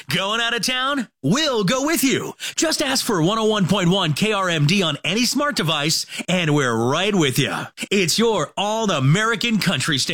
Going out of town? We'll go with you. Just ask for 101.1 KRMD on any smart device, and we're right with you. It's your all-American country station.